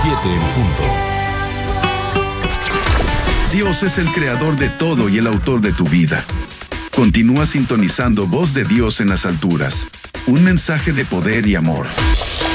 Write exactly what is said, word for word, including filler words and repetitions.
siete en punto. Dios es el creador de todo y el autor de tu vida. Continúa sintonizando Voz de Dios en las alturas. Un mensaje de poder y amor.